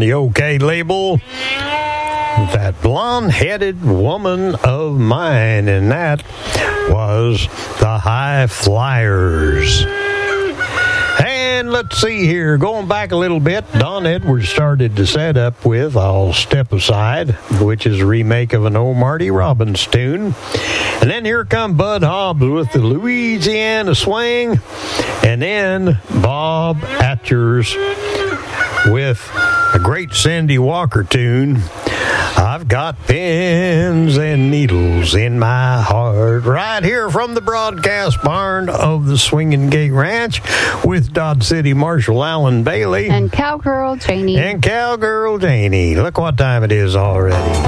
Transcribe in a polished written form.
the OK label. That blonde-headed woman of mine, and that was the High Flyers. And let's see here, going back a little bit, Don Edwards started to set up with I'll Step Aside, which is a remake of an old Marty Robbins tune. And then here come Bud Hobbs with the Louisiana Swing, and then Bob Atchers with a great Cindy Walker tune, I've Got Pins and Needles in My Heart, right here from the broadcast barn of the Swinging Gate Ranch with Dodge City Marshal Alan Bailey. And Cowgirl Janie. Look what time it is already.